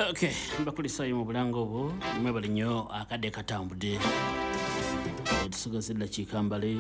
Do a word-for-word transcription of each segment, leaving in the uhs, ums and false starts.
Okay, mbakulisayo mu bulango obwo mwebali nnyo akadde katambudde tusigaze eddakiika mbale.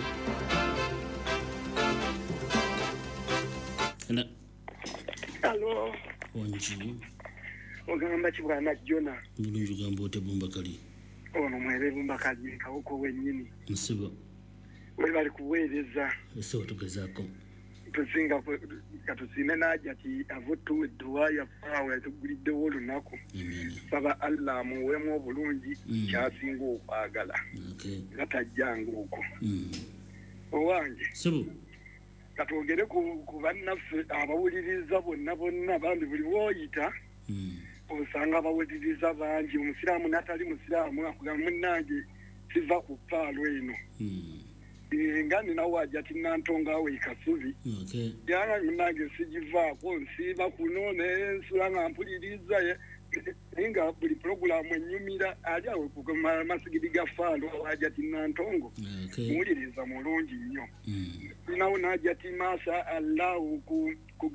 Hello. Onji. Ogamba kibwana Jona. Bulungi gamba ote Bumbakali. Ono mwebe Bumbakali kawuko wennyini. Nsiba. We bali kuweereza. Ese otugezaako. Tusinga katusine naja ti avotu edduwa ya fawe tuguliddewo olunaku. Amen. Saba Allah muwemu obulungi kyasinga okwagala. Okay. Gatajjanga okwo. Mm. Owange. Sibu. Katwogere ku bannaffe abawuliriza bonna bonna bambi buli woyita osanga abawuliriza bangi omusiraamu n'atali musiraamu akugamba munnange siva ku ppaalo eno nga ninawo wajja tinnantonga awo ekasubi yanga munnange sigivaako nsiiba kuno naye nsula nga mpuliriza naye nga buli purogulaamu ennyumira ali awo ku masigidi ga faalo wajja tinnantongo muwuliriza mulungi nnyo nawo najja ti masha Allah ku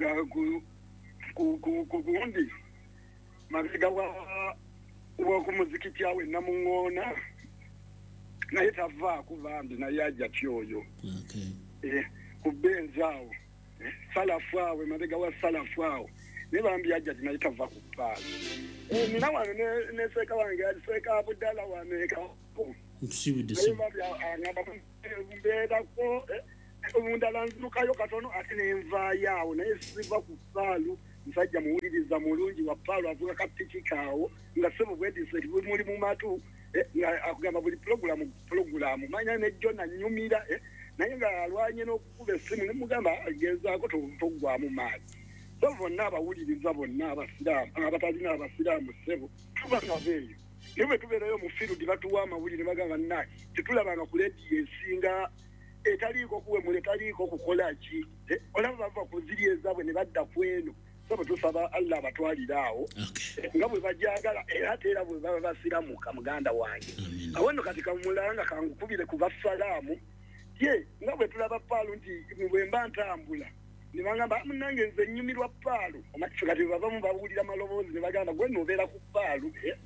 ku ku gundi mabega wa wa ku muzikiti awe namuŋona naye tava kubambi naye ajja tyoyo okay eh ku benzawo salafu awe mabega wa salafu awe ne bambi ajja naye tava ku pala eh nina wano ne ne seka wange seka abudala wameka tusibide sibu angaba mbeda ko umuntu alanzukayo katono atine enva yawo naye siva ku paalu nsajja muwuliriza mulungi wa paalu avuga kapiki kawo nga sebo bwedise muri mu matu nga akugamba buli program program manya ne Jona nyumira naye nga alwanye n'okukuba essimu ne mugamba agezaako togwa mu mazi so bonna abawuliriza bonna abasiraamu abatalina abasiraamu sebo tubanga beeyo niwe tubeerayo mu field batuwa amawulire bagamba naye tetulabanga ku radio esinga etaliko kuwe mule taliko kukola ki eh olaba bava kuziri ezabwe ne badda kweno sabo tusaba Allah batwalirawo okay nga bwe bajagala era tera bwe baba basiramu kamuganda wange awono katika mulanga kangu kubire ku basalamu ye nga bwe tulaba palo nti bwe mbantambula ni bangamba munange nze nyumirwa palo amakifu kati bava mu bawulira malobozi ne baganda gwe nobera ku palo eh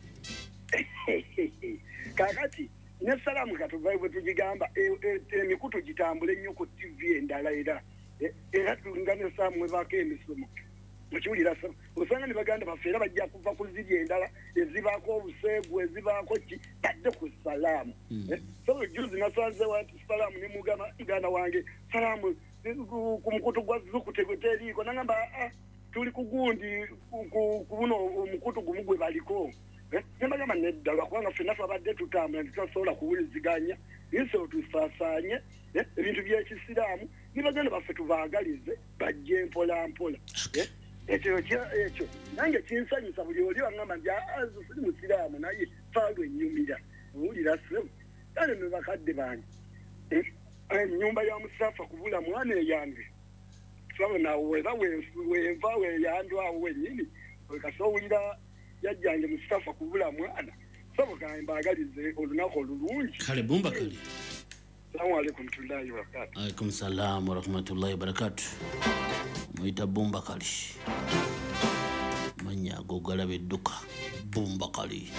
kakati ne salamu katuvaye bwe tugigamba emikutu gitambule nnyo ku T V endala era era tulingane samwe bakemisomo mukiwulira sama osanga ne baganda bafeera bajja kuva ku ziri endala ezibaako obuseegu ezibaako ki badde ku salaamu so juzi nasanze wanti salaamu ne mugamba muganda wange salaamu ku mukutu gwa zukutegoteriiko nangamba tuli ku gundi ku buno omukutu gumu gwe baliko Nemagama nedda kubanga ffenna twabadde tutambula tutasobola kuwuliziganya niso tusaasanye ebintu by'ekisiraamu nibaganda baffe tubaagalize bajje mpola mpola ekyo ekyo nange kinsanyusa buli oli wangamba nti azo siri musiraamu naye faalo ennyumira owulira semu kale ne bakadde bange ennyumba ya musafa kubula mwana eyange sabo naweza wenva weyandwawo wennyini wekasowulira yajjanje mustafa kubula mwana sabo kamba agalize olunaku olulungi kale Bumbakali. Assalamu alaykum tullahi wa barakatuh. Alaykum salaam wa rahmatullahi wa barakatuh. Muita Bumbakali manya gogala bedduka Bumbakali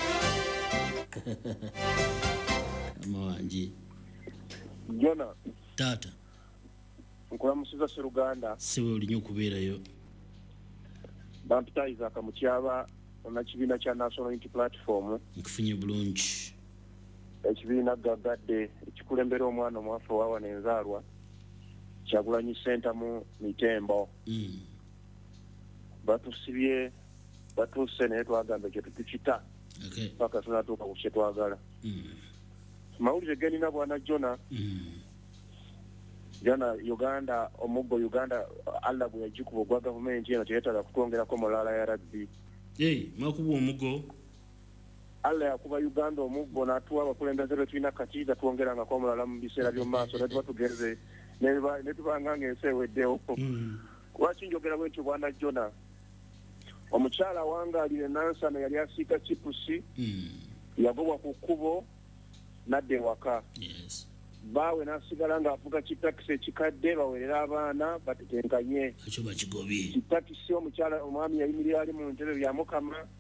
amawanji Jona tata nkola musiza Seruganda siwe olinyo kubeerayo bampitaiza akamukyaba na kibiina kya National Unity Platform nkufunye bulungi ekibiina gagadde ekikulembera omwana omwafa wawa nenzaalwa Kyagulanyi Center mu Mitembo mm. batusibye batuse naye twagamba kye tukikita okay paka tunatuuka ku kye twagala mm. mawulire genina bwana Jona mm. Jana Uganda omuggo Uganda Allah bwe yagikuba gwa government eno teyeetaaga kutwongerako mulala ya rabbi hey makubu omuggo Allah yakuba Uganda omuggo n'atuwa abakulembeze be tulina katiida twongeranga ko mulala mu biseera by'omu maaso ne tuba tugeze ne tubanga ng'ensi eweddewo lwaki njogera bwentyo bwana Jona omukyala wangaalire Nansana yali asiika Kipusi yagobwa ku kkubo nadda ewaka yes bawe nasigala ng'avuga kitakisi ekikadde bawerera abaana batetenkanye ekyo bakigobye kitakisi omukyala omwami yayimirira ali mu ntebe bya Mukama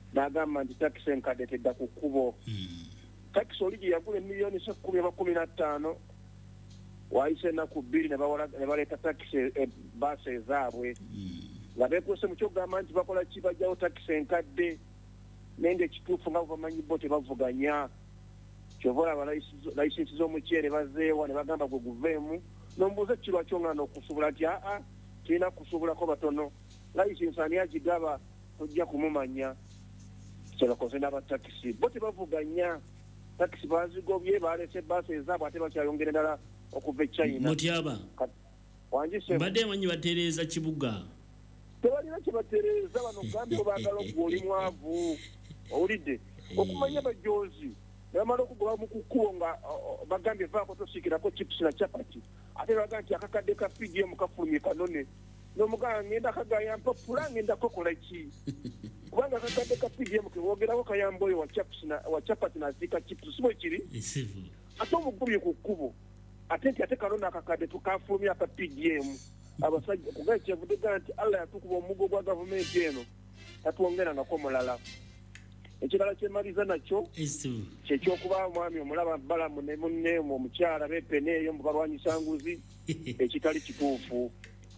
n'agamba nti takisi enkadde tedda ku kkubo takisi oli gye yagula emiliyoni kkumi oba kumi na ttaano waayise ennaku bbiri ne baleeta takisi baasi ezaabwe nga beekwese mu kyogamba nti bakola ki bajjawo takisi enkadde naye ng'ekituufu nga bamanyi bo tebavuganya kyova olaba layisinsi z'omuceere bazeewa ne bagamba gwe guveemu n'ombuuza ekirwa kyongana okusuubula nti aa kirina kusuubulako batono layisinsi ani agigaba tojja kumumanya kyebakoze n'abatakisi bo tebavuganya takisi bazigobye baleese baasi ezaabwe ate bakyayongera endala okuva e China mutyaba mbadde manyi batereeza kibuga tebalina kyebatereeza bano gambye baagala okugwa oli mwavu owulidde okumanya bajoozi nebamala okugoba mu kukubo nga bagambye vaako tosiikirako chips na chapati ate baga nti akakadde ka P G M kafulumye kanone n'omugamba ngenda kagayampa pula ngenda kokola ki kubanga akakadde ka P G M keboogerako kayamba oyo wa chapati naziika chips si bwe kiri ate omugubye ku kkubo ate nti ate kanone akakadde tukafulumye aka P G M abasajja kugaye kyevudde gaa nti Allah yatukuba omugo gwa gavumenti eno tatuwongerangako mulala ekirala kyemaliza nakyo kyekyokuba mwami omulaba balamu ne munneemu omukyala beepene eyo mu balwanyisa nguzi ekitali kituufu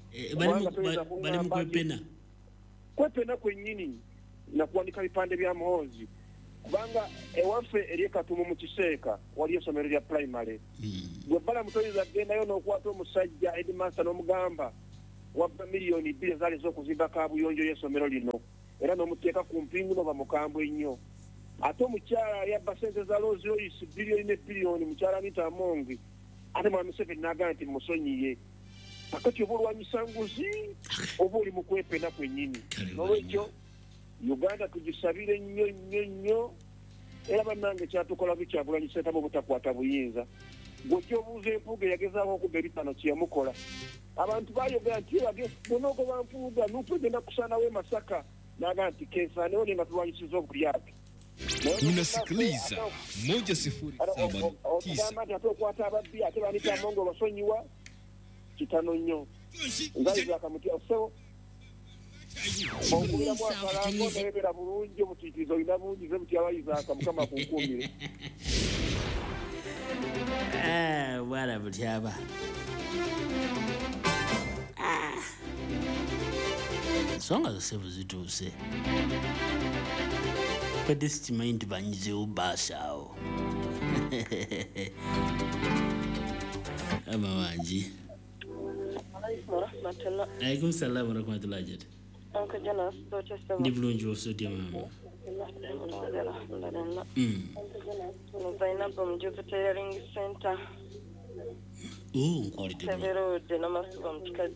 bali mu kwepena kwepena kwennyini nakuwanika bipande bya muhoozi kubanga ewaffe eri ekatumu mu kiseeka wali essomero lya primary gwe balamu toyinza kugendayo n'okwata omusajja edimasta n'omugamba wabba miliyoni bbiri ezaali ez'okuzimba kaabuyonjo y'essomero lino era n'omuteeka ku mpingu n'oba mukambwe ennyo ate omukyala yabba sente za Rolls Royce biliyoni ne biliyoni mukyala Anita Amongi ate mwami Museveni n'agamba nti musonyiye akati oba olwanyisa nguzi oba oli mu kwepena kwennyini n'olwekyo Uganda tugisabire nnyo nnyo nnyo era bannange kyatukola bikyabulanyisa entamu obutakwata buyinza gwe kyobuuza empuuga yagezaako okuba ebitano kyeyamukola abantu bayogera nti bonoogoba mpuuga nutwegenda kusaanawo e Masaka naga nti kesaanewo nenga tulwanyisiza obulyake unasikiliza moja sifuri saba tisa ogamba nti ate okwata ababbi ate Anita Amongi obasonyiwa kitano nnyo ngaiza akamutya osebo okubira mwakalango nerebera bulungi obutiitiizo olina bungi ze buti abayizaaka mukama kunkuumire bwana butyaba ensonga zose buzituuse badde sikimanyi nti banyizeewo baasi awo ama wangi alaikum salaam warahmatullahi jati ndi bulungi osotya mama Zainab Mjuvu Tailoring Center. Oh, nkwalite Severode n'amasuba mu kikazi.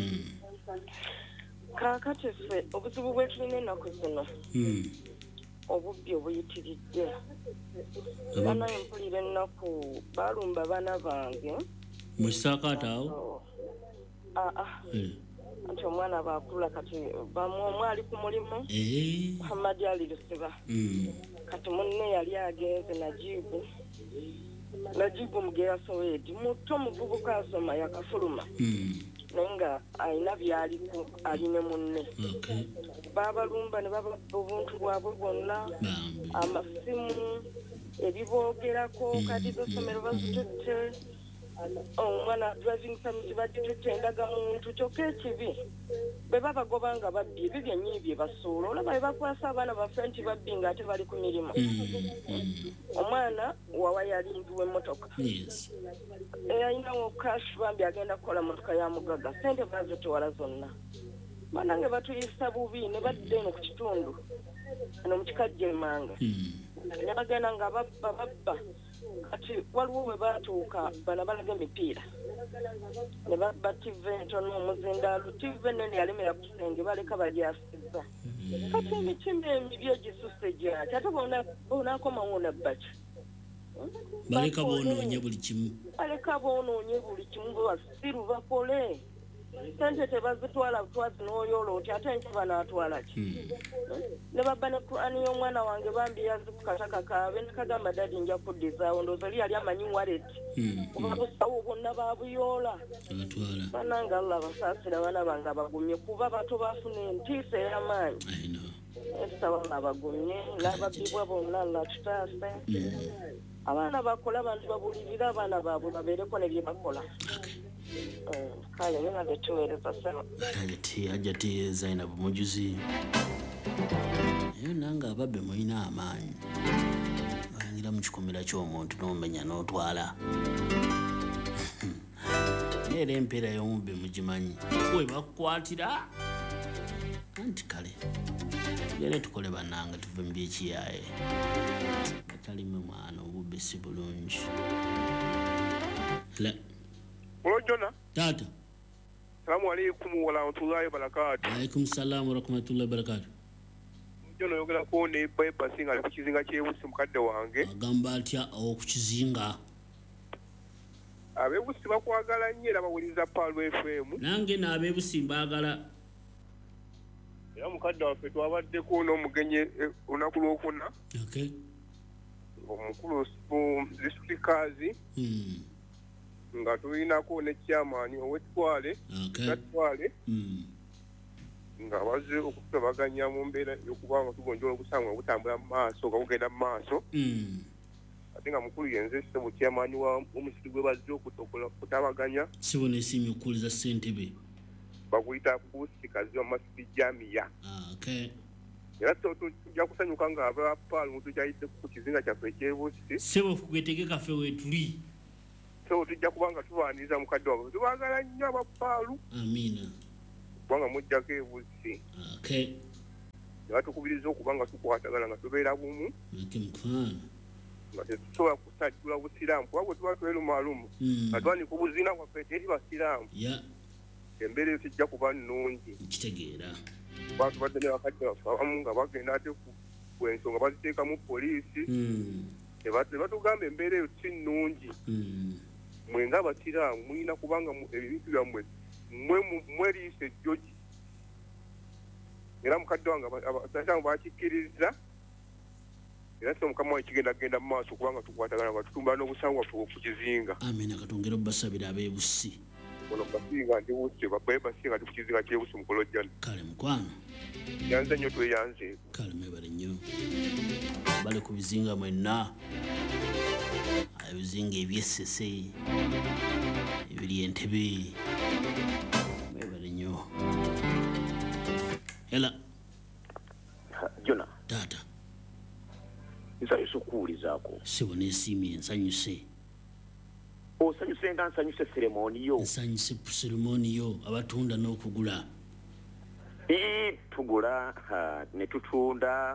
Kaakati ffe obuzibu bwe tulina ennaku zino obubbi obuyitiridde. Banaye mpulira ennaku balumba baana bange mu kisaakaate awo aa nti omwana baakula kati bamu omwali ku mulimu Muhammad Ali Lusiba kati munne yali agenze Najibu Najibu Mugeya Soweedi muto muvubuka asoma yakafuluma naye nga alina byaliku aline munne babalumba ne baba obuntu bwabwe bwonna amasimu ebiboogerako kadi z'essomero bazitutte omwana driving permit bagitutte endaga muntu kyokka ekibi bwe babagoba nga babbi ebyo byennyini bye basuula olaba bwe bakwasa abaana baffe nti babbi ng'ate bali ku mirimu omwana wawa yalindiwa emmotoka eyalinawo cash bambi agenda kukola motoka ya mugaga sente bazitwala zonna banange batuyisa bubi ne badda eno ku kitundu eno mu kikajja emanga ne bagenda nga babba babba kati waliwo bwe batuuka bana balaga emipiira ne babba tive entono omuzindaalu tive nene yalemera ku kisenge baleka balyasizza kati emitima emibi egisusse gyati ate bonaakomawo nabbaki baleka boonoonye buli kimu baleka boonoonye buli kimu basiru bakole sente tebazitwala butwazi n'oyoola oti ate nti banaatwala ki ne babba ne kurani y'omwana wange bambi yazi ku kataka kaabe ne kagamba dadi nja kuddizaawo ndowooza oli yali amanyi waleti kuba busawo bwonna baabuyoola banange Allah basaasira abaana bange abagumye kuba bato bafuna entiisa ey'amaanyi esabaana bagumye n'ababibwa bonna natutaase abaana bakola abantu babulirira abaana baabwe babeereko ne bye bakola kale nina betuweereza sema ajati ajati Zainab Mujuzi eyo nanga ababbe mulina amaanyi bayingira mu kikomera ky'omuntu n'omenya n'otwala era empeera y'omubbi mugimanyi we bakukwatira anti kale tugere tukole bannanga tuve mu byekiyaaye bakalime mwana obubbi si bulungi Olojona tata salamu alaikum wa rahmatullahi wa barakatuh. Alaikum salam wa rahmatullahi wa barakatuh. Jono yogera ko ne bypass nga ali ku kizinga ky'ebusi mukadde wange agamba atya awo ku kizinga abebusi bakwagala nnyo era bawuliriza Palu F M nange n'abebusi mbaagala era mukadde waffe twabaddeko n'omugenyi olunaku lwokuna okay omukulu disitulikaazi nga tulinako ne kyamaani ow'ettwale natwale nga baze okutabaganya mu mbeera y'okuba nga tugonjola okusanga obutambula mu maaso nga bugenda mu maaso ate nga mukulu yenze ssebo kyamaani w'omusiri gwe bazze okutabaganya sibona esiimi okukuliza ssentebe baguyita busikazi wa masiti jamiya era tujja kusanyuka nga abapaalu tukyayidde ku kizinga kyaffe ekyebusi sebo gwetege kaffe weetuli so tujja kubanga tubaaniriza mukadde wange tubaagala nnyo abapaalu amiina kubanga mujjako ebusi ne batukubiriza okuba nga tukwatagana nga tubeera bumu nga tetusobola kusajjula busiraamu kuba bwe tuba twerumalumu nga twanika obuzina bwaffe teri basiraamu embeera eyo tejja kuba nnungi kitegeera kuba tubadde ne bakadde baffe abamu nga bagenda ate ku ensonga baziteekamu poliisi ne batugamba embeera eyo si nnungi mwe ng'abasiraamu mulina kubanga ebintu byammwe mweriisa ejjogi era mukadde wange abasiraamu bakikkiriza era so mukama wange kigenda genda mu maaso kubanga tukwatagana nga tutumbula n'obusawo waffe ku kizinga amiina katongera obbasabira abeebusi ono basinga ndi busse babaye basinga ndi ku kizinga ky'ebusi mu kolojjana kale mukwano yanze nnyo tweyanze kale mwebale nnyo bale ku bizinga mwenna ebizinga ebyessese ebiri Entebbe mwebale nnyo ela Jona tata nsanyuse okuwulizaako sibona esiimi ensanyuse osanyuse nga nsanyuse seremoniyo nsanyuse seremoniyo abatunda n'okugula tugula ne tutunda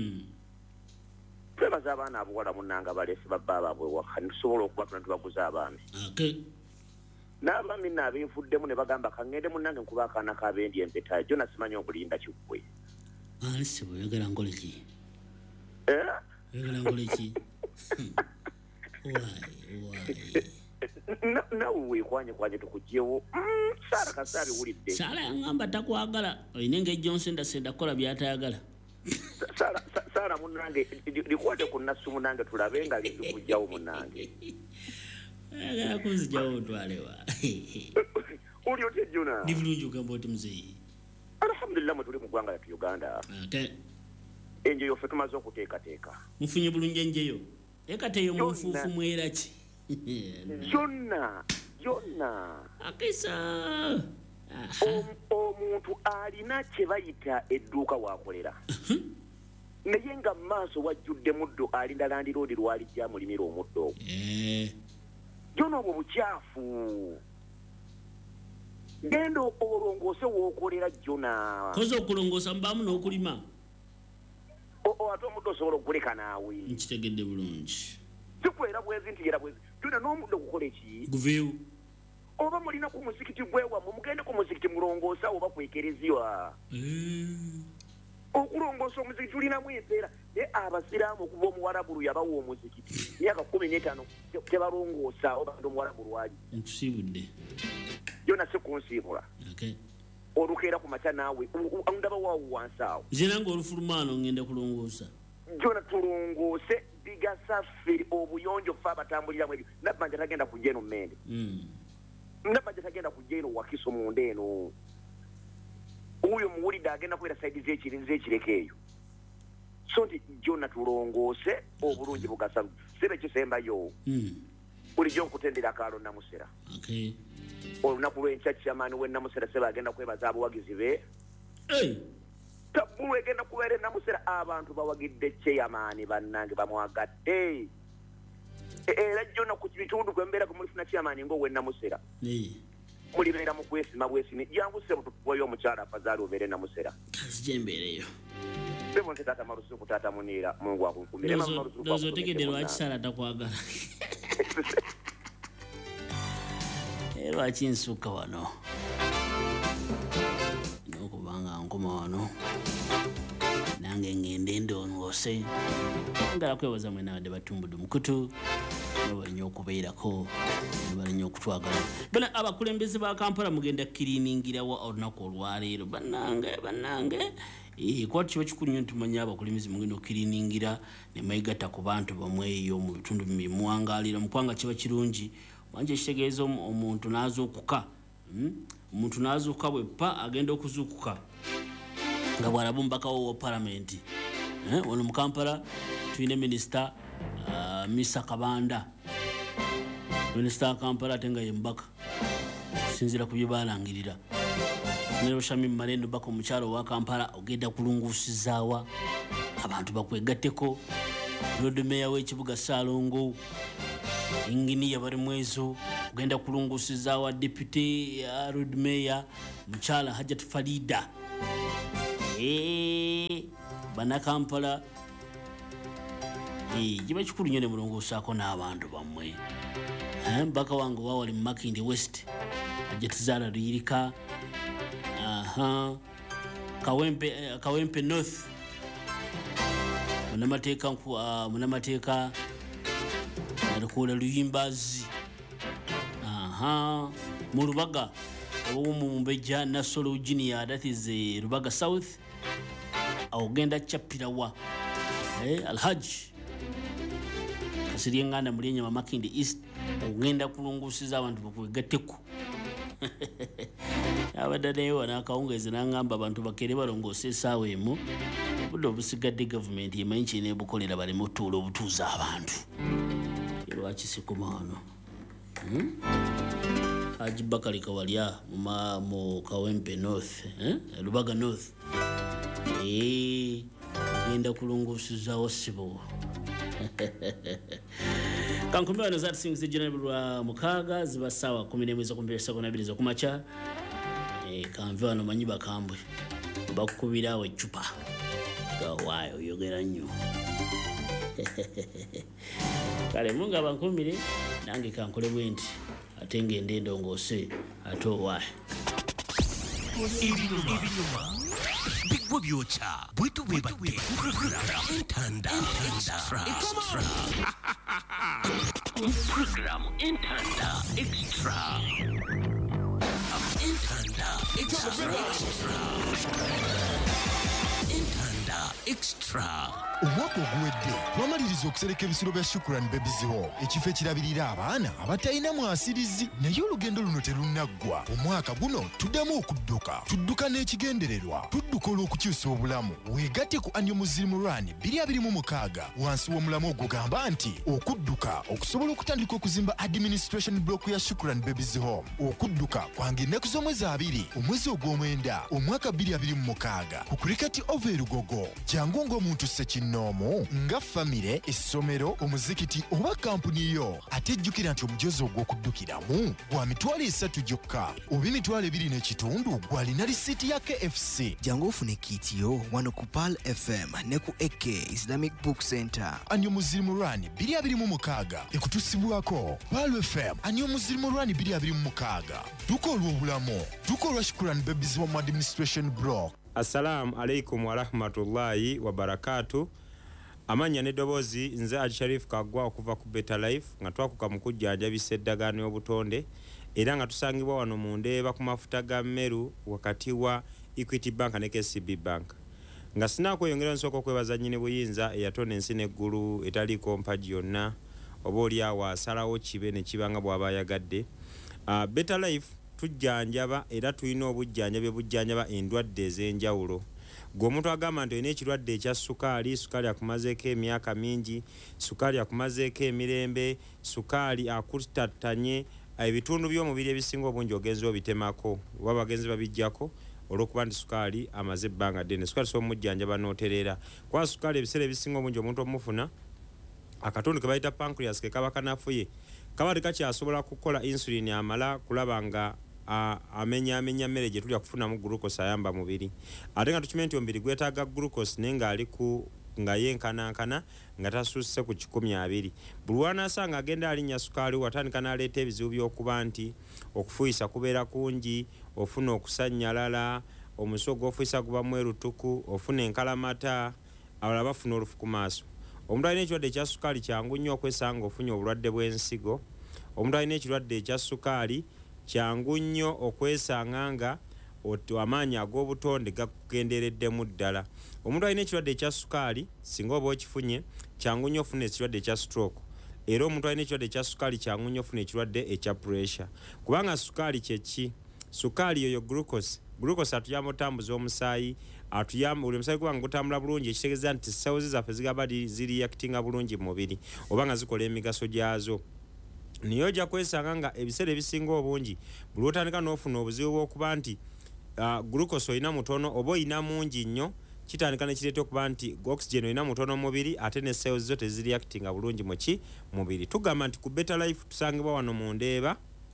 twebaza abaana abuwala munnanga baleese babba baabwe waka netusobola okuba tuna tubaguza abaami n'abaami naabenvuddemu ne bagamba kaŋŋende munnange nkuba akaana k'abendi empeta jo nasimanyi okulinda kiggwe ani sibo oyagala ngole ki oyagala ngole ki nawe weekwanyekwanye tukugyewo saara kasaabi wulidde saala yaŋŋamba takwagala olina engeri gyonsendasenda kukola byatayagala saara munange likwate ku nassu munange tulabe nga likujjawo munange ayagala kunzijjawo otwalewa oli otya Jona ndi bulungi ogamba oti muzeeyi alhamdulillah mwe tuli mu ggwanga lyattu Uganda enjeyo ffe tumaze okuteekateeka mufunye bulungi enjeyo ekateyo munfuufu mwera ki Jonna Jonna akisa omuntu alina kye bayita edduuka waakolera naye nga mu maaso wajjudde muddo alinda landi roodi lwalijja mulimira omuddo Jona obwo bukyafu genda olongoose wookolera Jona koze okulongoosa mubaamu n'okulima ate omuddo osobola okuleka naawe nkitegedde bulungi sikwera bwezi nti yera bwezi Jona n'omuddo gukola eki guveewo oba mulina ku muzikiti gwewammwe mugende ku muzikiti mulongoosa oba kwekerezibwa okulongoosa omuzikiti tulinamu empeera naye abasiraamu okuva omuwarabu yabawa omuzikiti myaka kumi n'etaano tebalongoosa oba ndi omuwarabu lwali ntusiibudde Jona si kunsiibula olukeera ku makya naawe ndaba waawo wansi awo nze nange olufulumaano ngenda kulongoosa Jona tulongoose bigasa ffe obuyonjo ffe abatambuliramu ebyo nabbanja tagenda kujja eno mmende nabbanja tagenda kujja eno wakiso munda eno oyo muwulidde agenda kwera saidi z'ekireke eyo so nti jona tulongoose obulungi bugasa sibe kisembayo bulijjo nkutendera akaalo Namusera olunaku lw'enkya kyamaani we Namusera sebe agenda kwebaza abawagizi be tabulu egenda kubeera e Namusera abantu bawagidde kyeyamaani bannange bamwagadde era jona ku bitundu kwe mbeera kumulifuna kyeyamaani ng'owe Namusera mulibeera mu kwesima bwesimi jangu sebo tukuwayo omukyala afazaali obeere e Namusera kazijembeereyo Bebo ntata marusuku tata munira Mungu akunkumire mama marusuku dozo tegede lwakisala takwagala ero akinsuka wano nokubanga nkoma wano nange ngende ndongose ngala kwebaza mwena ade batumbudu mukutu balinyo okubeerako balinyo okutwagala bana abakulembeze ba Kampala mugenda kiriningira wa olunaku olwaleero banange banange Eh kwa kiba kikulu nnyo tumanya abakulembeze mugenda okiriningira ne mayigatta ku bantu bamwe eyo mu bitundu bimwangalira mukwanga kiba kirungi wanje kitegeeza omuntu nazo okuka omuntu nazo okuka bwe pa agenda okuzukuka nga bwalaba ombaka wa parliament eh wano mu Kampala tuyina minister uh, Misa Kabanda minister Kampala tenga yembaka kusinzira ku byebalangirira Nero Shami Marendo bako mukyalo wa Kampala ogenda kulungusizaawa abantu bakwegatteko road mayor w'ekibuga Salongo inginiya bari mwezo ogenda kulungusizaawa deputy uh, road mayor mukyala Hajat Farida eh bana Kampala eh jiba kikulu nnyo ne mulongosaako n'abantu bamwe eh mpaka wange wawali mu Makindi West Hajat Zara Luyirika aha Kawempe uh, Kawempe North munamateeka nku uh, munamateeka alikola Luyimbazi aha mu Rubaga owo mu Mbeja Nasolo Junior that is uh, Rubaga South ogenda chapirawa eh Alhaji kasiriyengana mulinya wa Makindi East ogenda kulungusiza abantu bakwegatteko abadde wana kaongeze nangamba abantu bakere balongose sawe mu budo busigadde government yemanchi ne bukolera bali mutulo obutuza abantu yero akisikumano hmm Haji Bakari Kawalya mu mu Kawempe North eh Rubaga North eh ngenda kulungusiza osibo kankumira na zati singzi general mukaga ziba sawa kumi n'emwe zo kumbira sekona biri zo kumacha eh kanva no manyiba kambwe bakubira we chupa gawayo yogera nnyo kale munga bankumire nange kankole bwenti atenge ndendo ngose ato wa ibinyuma bigwo byocha bwitu bwebate intanda extra extra program intanda extra intanda extra intanda extra Omwaka oguwedde twamaliriza okusereka ebisiro bya Shukrani Babies Home ekifo ekirabirira abaana abatalina mwasirizi naye olugendo luno terunaggwa. Omwaka guno tuddamu okudduka tudduka n'ekigendererwa tudduka olw'okukyusa obulamu weegatte ku Annual Muslim Run bbiri abiri mu mukaaga wansi w'omulamu ogugamba nti okudduka okusobola okutandika okuzimba administration block ya Shukrani Babies Home okudduka kwange ennaku z'omwezi abiri omwezi ogw'omwenda omwaka bbiri abiri mu mukaaga ku Cricket Over Lugogo jangu ng'omuntu sekino nomo nga famire essomero omuzikiti oba kampuni yo atejjukira nti omujozi ogw'okuddukiramu gwa mitwalo esatu gyokka oba emitwalo ebiri n'ekitundu gwalina lisiti ya K F C jangu ofune kitiyo wano ku Pal F M ne ku A K Islamic Book Center. Annual Muslim Run bbiri abiri mu mukaaga ekutusibwako Pal F M Annual Muslim Run bbiri abiri mu mukaaga duka olw'obulamu duka olwa Shukrani Babies Home Administration Block. Assalamu alaikum wa rahmatullahi wa barakatuh. Amanya ne dobozi nze Al Sharif Kagwa okuva ku Better Life nga twakuka mu kujjanjabisa eddagano y'obutonde era nga tusangibwa wano mu Ndeeba ku mafuta ga Meru wakati wa Equity Bank ne K C B Bank. Nga sinakweyongera nsooka okwebaza nnyini buyinza eyatona ensi n'eggulu etaliiko mpagi yonna oba oli awo asalawo kibe ne kibanga bw'aba ayagadde. Uh, Better Life tujjanjaba era tulina obujjanjabi bujjanjaba endwadde ez'enjawulo. gwe omuntu agamba nti olina ekirwadde ekya sukaali sukaali akumazeeko emyaka mingi sukaali akumazeeko emirembe sukaali akutattanye ebitundu by'omubiri ebisinga obungi ogenzi obitemako oba bagenzi babijjako olwokuba nti sukaali amaze ebbanga ddene sukaali so omujjanjaba n'otereera kuba sukaali ebiseera ebisinga obungi omuntu omufuna akatundu ke bayita pancreas ke kaba kanafuye kaba tekakyasobola kukola insulin amala kulaba nga amenya amenya mmere gye tulya kufunamu glucose ayamba mubiri ate nga tukimanyi nti omubiri gwetaaga glucose naye ng'ali ku nga yenkanankana nga tasusse ku kikumi abiri buli lwanaasanga agenda alinnya sukaali watandika n'aleeta ebizibu by'okuba nti okufuuyisa kubeera kungi ofuna okusannyalala omuso gw'ofuuyisa guba mwerutuku ofuna enkalamata abalala bafuna olufu ku maaso omuntu alina ekirwadde ekya sukaali kyangu nnyo okwesanga ofunye obulwadde bw'ensigo omuntu alina ekirwadde ekya sukaali kyangu nnyo okwesanga nga amaanyi ag'obutonde gakugendereddemu ddala omuntu alina ekirwadde ekya sukaali singa oba okifunye kyangu nnyo ofuna ekirwadde ekya stroke era omuntu alina ekirwadde ekya sukaali kyangu nnyo ofuna ekirwadde ekya pressure kubanga sukaali kyeki sukaali yoyo glucose glucose atuyamba otambuza omusaayi atuyamba buli omusaayi kubanga gutambula bulungi ekitegeeza nti cells zaffe zigaba ziriyakitinga bulungi mu mubiri oba nga zikola emigaso gyazo niyo ojja kwesanga nga ebiseera ebisinga obungi buli otandika n'ofuna obuzibu bw'okuba nti uh, glucose olina mutono oba olina mungi nnyo kitandika nekireeta okuba nti oxygen olina mutono mubiri ate ne cells zo teziriyakitinga bulungi muki mubiri tugamba nti ku Better Life tusangibwa wano mu Ndeeba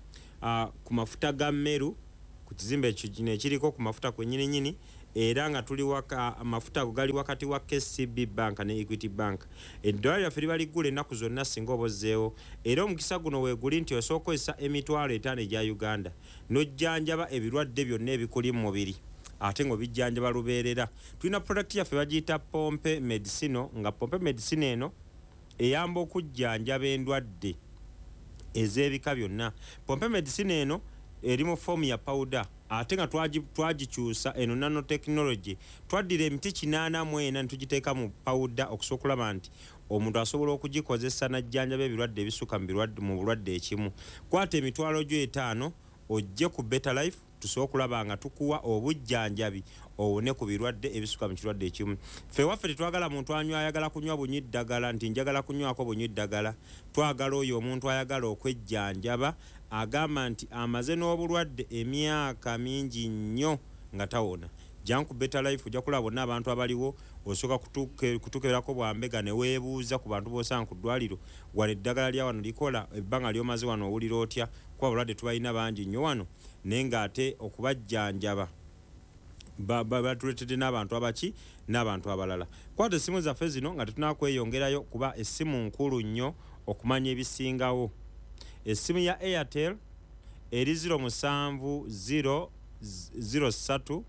uh, ku mafuta ga mmeru ku kizimbe kino ekiriko ku mafuta kwennyini nyini era nga tuli waka amafuta ago gali wakati wa K C B Bank ne Equity Bank eddwaliro lyaffe liba liggula ennaku zonna singa obozzeewo era omukisa guno weeguli nti osooka okozesa emitwalo etaano egya Uganda n'ojjanjaba ebirwadde byonna ebikuli mu mubiri ate ng'obijjanjaba lubeerera tulina product yaffe bagiyita Pompe Medicino nga Pompe Medicino eno eyamba okujjanjaba endwadde ez'ebika byonna Pompe Medicino eno eri mu fomu ya powder ate nga twagikyusa eno nanotechnology twaddira emiti kinaana mu ena netugiteeka mu powder okusobola okulaba nti omuntu asobola okugikozesa najjanjaba ebirwadde ebisuka mu bulwadde ekimu kwata emitwalo gyo etaano ojje ku Better Life tusobola okulaba nga tukuwa obujjanjabi owone ku birwadde ebisuka mu kirwadde ekimu ffe waffe tetwagala muntu anywa ayagala kunywa bunywi ddagala nti njagala kunywako bunywi ddagala twagala oyo omuntu ayagala okwejjanjaba agamba nti amaze n'obulwadde emyaka mingi nnyo nga tawona jangu ku Better Life ojja kulaba bonna abantu abaliwo osooka kutukeberako bwambega ne weebuuza ku bantu b'osanga ku ddwaliro wano eddagala lya wano likola ebbanga lyomaze wano owulira otya kuba abalwadde tubalina bangi nnyo wano naye ng'ate okubajjanjaba batuletedde n'abantu abaki n'abantu abalala kwata essimu zaffe zino nga tetunakweyongerayo kuba essimu nkulu nnyo okumanya ebisingawo essimu ya Airtel eri ziro musanvu ziro ziro ssatu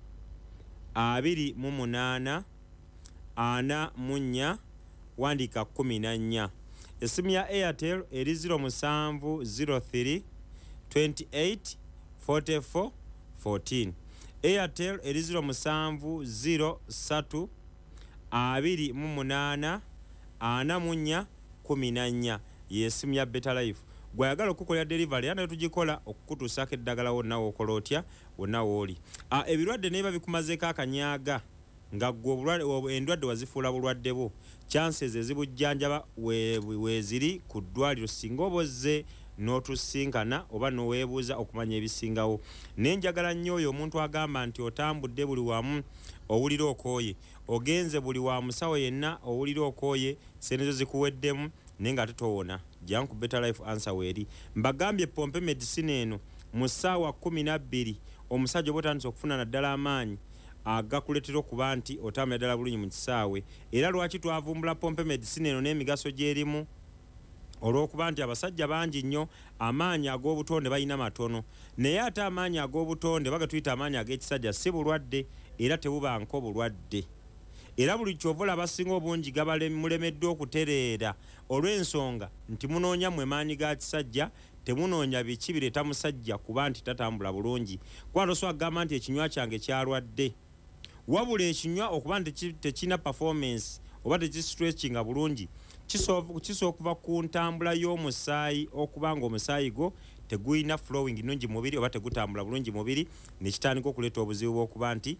abiri mu munaana ana mu nnya wandiika kumi na nnya essimu ya Airtel eri ziro musanvu ziro three twenty-eight forty-four fourteen Airtel eri ziro musanvu ziro ssatu abiri mu munaana ana mu nnya kumi na nnya y'essimu ya Better Life gwayagala okukolera delivery yana tugikola okukutuusako eddagala wonna wookola otya wonna wooli ebirwadde naye babikumazeeko akanyaaga nga gwe endwadde wazifuula bulwadde bwo chances ezibujjanjaba weeziri ku ddwaliro singa obozze n'otusinkana oba n'oweebuuza okumanya ebisingawo naye njagala nnyo oyo omuntu agamba nti otambudde buli wamu owulira okooye ogenze buli wa musawo yenna owulira okooye sente zo zikuweddemu naye nga tetowona jangu ku Better Life answer weeri mbagambye Pompe Medicine eno mu ssaawa kumi na bbiri omusajja oba otandise okufuna naddala amaanyi agakuleetera okuba nti otambula ddala bulungi mu kisaawe era lwaki twavumbula Pompe Medicine eno n'emigaso gy'erimu olw'okuba nti abasajja bangi nnyo amaanyi ag'obutonde balina matono naye ate amaanyi ag'obutonde baga tuyita amaanyi ag'ekisajja si bulwadde era tebubanko bulwadde era buli kyova abasinga obungi mulemeddwa okutereera olw'ensonga nti munoonya mwe maanyi ga kisajja temunoonya biki bireeta musajja kuba nti tatambula bulungi kuba tosobola kugamba nti ekinywa kyange kyalwadde wabula ekinywa okuba nti tekina performance oba tekistretchinga bulungi kisobola okuva ku ntambula y'omusaayi okuba nga omusaayi gwo tegulina flowing nungi mubiri oba tegutambula bulungi mubiri nekitandika okuleeta obuzibu bw'okuba nti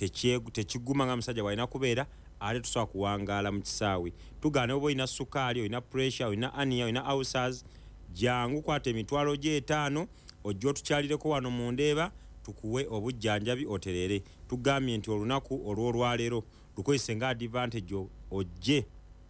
tekiguma nga musajja bwalina kubeera ate tusobola kuwangaala mu kisaawe. Tugaane oba olina sukaali, olina pressure, olina ania, olina ulcers, jangu kwata emitwalo gy'etaano ojja otukyalireko wano mu Ndeeba tukuwe obujjanjabi oterere. Tugambye nti olunaku olw'olwaleero lukozese nga advantage ojje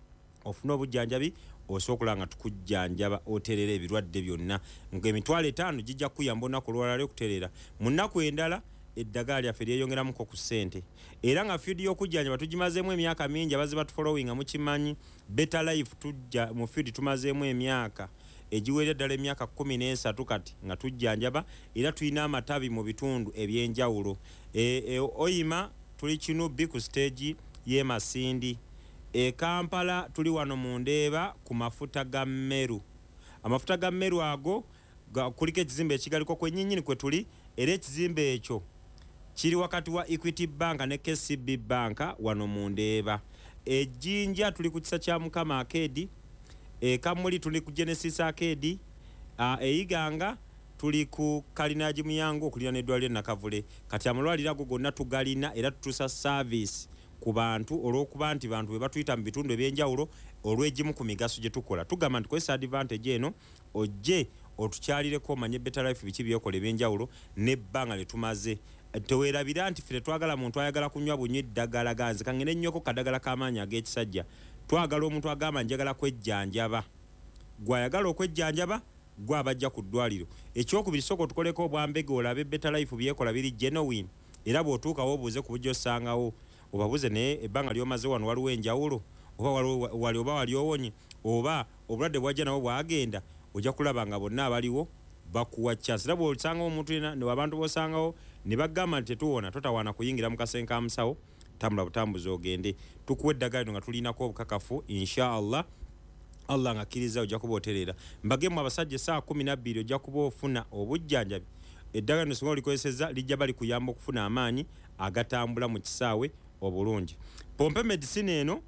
ofuna obujjanjabi osobola nga tukujjanjaba oterere ebirwadde byonna. Ng'emitwalo etaano gijja kuyamba olunaku olwalaleero okuterera. Mu nnaku endala eddagala lyaffe lyeyongeramuko ku ssente. Era nga fiidi y'okujjanjaba tugimazeemu emyaka mingi, abazi batufollowinga mukimanyi. Better Life tujja mu fiidi tumazeemu emyaka egiwerera ddala emyaka kkumi n'esatu kati nga tujjanjaba, era tulina amatabi mu bitundu eby'enjawulo. E, e, Oyima tuli Kinubbi ku stage y'e Masindi. E Kampala tuli wano mu Ndeeba ku mafuta ga Meru. Amafuta ga Meru ago kuliko ekizimbe ekigaliko kwennyinnyini kwe tuli, era ekizimbe ekyo kiri wakati wa Equity Bank ne K C B Bank wano mu Ndeeba. Ejjinja tuli ku kisa kya Mukama Arcade. E Kamuli tuli ku Genesis Arcade. Uh, Eyiganga tuli ku Kalinaji Muyango okulira n'eddwaliro Nakavule. Kati amalwaliro ago gonna tugalina era tutuusa service ku bantu olw'okuba nti bantu bwe batuyita mu bitundu eby'enjawulo olw'egimu ku migaso gye tukola. Tugamba nti kozesa advantage eno ojje otukyalireko omanye Better Life biki byekola eby'enjawulo n'ebbanga lye tumaze. Teweerabira nti ffe twagala muntu ayagala kunywa bunywi ddagala ganze kangene nnyoko kadagala k'amaanyi ag'ekisajja. Twagala omuntu agamba njagala kwejjanjaba. Gwayagala okwejjanjaba gwe abajja ku ddwaliro. Ekyokubiri sooka otukoleko obwambege olabe Better Life byekola biri genuine, era bw'otuukawo obuuze ku bujja osangawo. Obabuze naye ebbanga ly'omaze wano waliwo enjawulo, oba wali oba wali owonye, oba obulwadde bwajja nawo bwagenda, ojja kulaba nga bonna abaliwo bakuwa chance. Era bw'osangawo omuntu ena ne abantu b'osangawo ne bagamba nti tetuwona, totawaana kuyingira mu kasenge ka musawo, tambula butambuzi ogende. Tukuwa eddagala lino nga tulinako obukakafu inshallah. Allah ng'akkiriza ojja kuba oterera. Mbagemu abasajja essaawa kkumi na bbiri ojja kuba ofuna obujjanjabi. Eddagala lino singa olikozesezza lijja bali kuyamba okufuna amaanyi agatambula mu kisaawe obulungi. Pompe medicine eno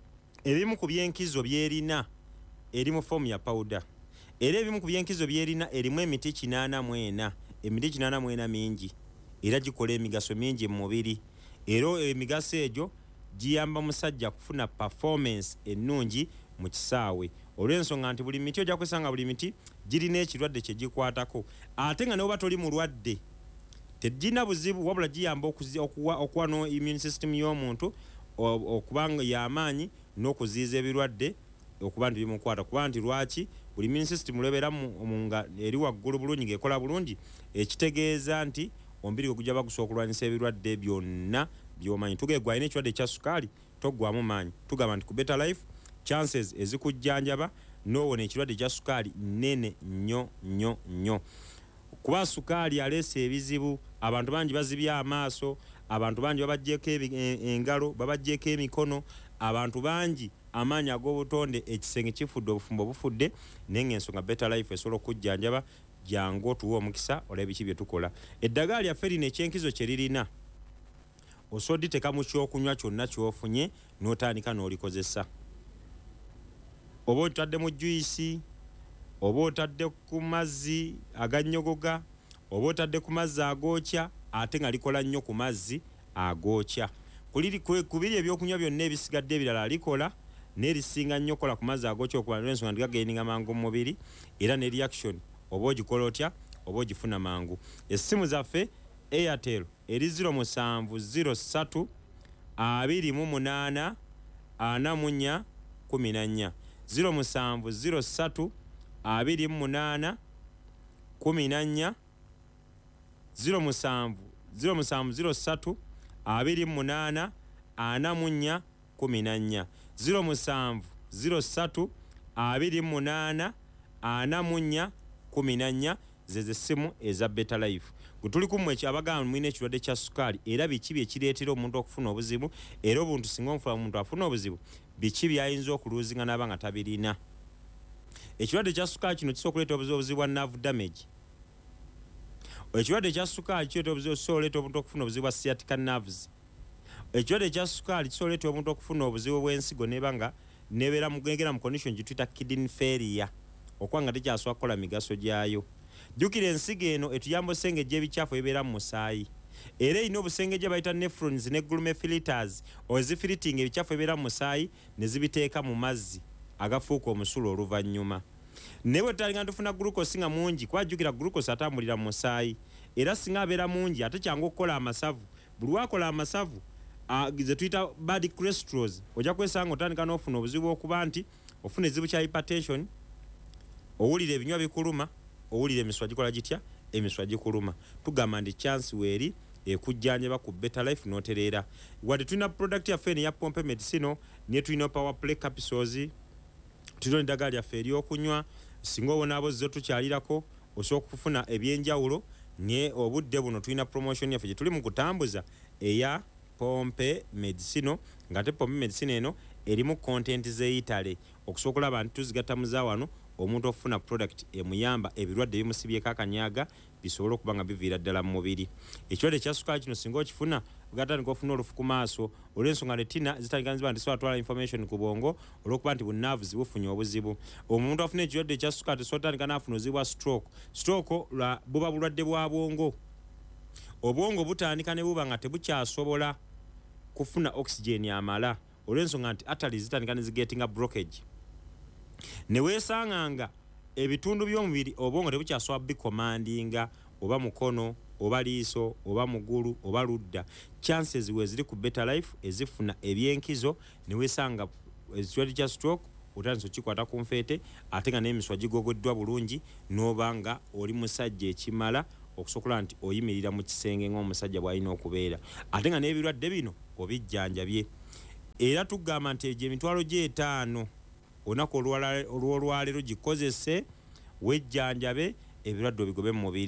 ebimu ku byenkizo byerina eri mu fomu ya powder. Era ebimu ku byenkizo byerina erimu emiti kinaana mu ena. Emiti kinaana mu ena mingi era gikola emigaso mingi mu mubiri. Era emigaso egyo giyamba musajja kufuna performance ennungi mu kisaawe. Olw'ensonga nti buli miti ojja kwesanga buli miti girina ekirwadde kye gikwatako. Ate nga n'oba toli mulwadde tegina buzibu, wabula giyamba okuwa no immune system y'omuntu okubanga y'amaanyi n'okuziiza ebirwadde okuba nti bimukwata. Kuba nti lwaki buli immune system lwebera nga eri waggulu bulungi ng'ekola bulungi, ekitegeeza nti omubiri gwe gujja bagusobola okulwanyisa ebirwadde byonna by'omanyi. Tugegwa alina ekirwadde ekya sukaali toggwamu maanyi. Tugamba nti ku Better Life chances ezikujjanjaba n'owona ekirwadde ekya sukaali nnene nnyo nnyo nnyo. Kuba sukaali aleese ebizibu, abantu bangi bazibye amaaso, abantu bangi babajjeeko engalo, babajjeeko emikono, abantu bangi amaanyi ag'obutonde ekisenge kifudde, obufumbo bufudde, naye ng'ensonga Better Life esobola okujjanjaba. Jangu otuwa omukisa olaba biki bye tukola. Eddagala lyaffe lino ekyenkizo kye lirina osobola odditeeka mu kyokunywa kyonna ky'ofunye n'otandika n'olikozesa. Oba otadde mu juyisi, oba otadde ku mazzi agannyogoga, oba otadde ku mazzi agookya, ate nga likola nnyo ku mazzi agookya. Ku biri ebyokunywa byonna ebisigadde ebirala likola n'erisinga nnyo kola ku mazzi agookya okuba n'ensonga nti gagaininga mangu mu mubiri, era ne reaction oba ogikola otya oba ogifuna mangu. Essimu zaffe Airtel eri zero musanvu zero ssatu abiri mu munaana ana mu nnya kumi na nnya. zero musanvu zero ssatu abiri mu munaana kumi na nnya. zero musanvu zero musanvu zero ssatu abiri mu munaana ana mu nnya kumi na nnya. zero musanvu zero ssatu abiri mu munaana ana mu nnya kumi na nnya. Zeze simu eza Better Life. Gutuli kumwe kyabagamba mwine ekirwadde kya sukaali, era biki bye kireetera omuntu okufuna obuzibu, era obuntu singa omufuna omuntu afuna obuzibu biki byayinza okuluuzinga n'aba nga tabirina. Ekirwadde kya sukaali kino kisobola okuleeta obuzibu bwa nerve damage. Ekirwadde kya sukaali kireeta obuzibu kisobola okuleeta omuntu okufuna obuzibu bwa sciatica nerves. Ekirwadde kya sukaali kisobola okuleeta omuntu okufuna obuzibu bw'ensigo n'eba nga nebeera mugengera mu condition gye tuyita kidney failure, okuba nga tekyasobola kukola migaso gyayo. Jjukira ensigo eno etuyamba osengejja ebicaafu ebibeera mu musaayi. era ino obusenge gye bayita nephrons ne glomerulars ozifiliting ebicafu ebibeera mu musaayi ne zibiteeka mu mazzi agafuuka omusulo oluvannyuma. Naye bwe tutalinga tufuna glucose nga mungi, kwajjukira glucose atambulira mu musaayi era singa abeera mungi ate kyangu okukola amasavu. Buli wakola amasavu uh, ze tuyita bad cholesterols ojja kwesanga otandika n'ofuna obuzibu okuba nti ofuna ekizibu kya hypertension, owulira ebinywa bikuluma, owulira emiswa gikola gitya, emiswa gikuluma. Tugamba ndi chance weeri ekujjanjaba ku Better Life n'otereera. Wadde tulina product yaffe eno ya Pompe Medicine, niye tulina Power Play capsules, tulina eddagala lyaffe ery'okunywa, singa obonaabo zo tukyalirako osobola okufuna ebyenjawulo. Nye obudde buno tulina promotion yaffe gye tuli mu kutambuza eya Pompe Medicine, nga te Pompe Medicine eno erimu content z'eyitale okusobola abantu tuzigatta muza wano omuntu ofuna product emuyamba ebirwadde bimusibyeko akanyaga bisobola okuba nga biviira ddala mu mubiri. Ekirwadde kya ssukaali kino singa okifuna ogatandika ofuna olufu ku maaso olw'ensonga retina zitandika nziba nti sobola twala information ku bwongo olw'okuba nti bunaavuzi bufunye obuzibu. Omuntu afuna ekirwadde ekya ssukaali tesobola tandika n'afuna obuzibu bwa stroke. Stroke lwa buba bulwadde bwa bwongo. Obwongo butandika ne buba nga tebukyasobola kufuna oxygen amala olw'ensonga nti arteries zitandika ne zigetinga blockage. Ne weesanganga ebitundu by'omubiri obwongo tebukyasobola bikomandinga, oba mukono oba liiso oba mugulu oba ludda. Chances we ziri ku Better Life ezifuna ebyenkizo ne weesanga ekirwadde kya stroke otandise okikwata ku nfeete ate nga n'emiswa gigogoddwa bulungi n'obanga oli musajja ekimala okusobola nti oyimirira mu kisenge ng'omusajja bw'alina okubeera ate nga n'ebirwadde bino obijjanjabye. Era tugamba nti egyo emitwalo gy'etaano olunaku olw'olwaleero gikozese wejjanjabe ebirwadde obigobe mu mubiri.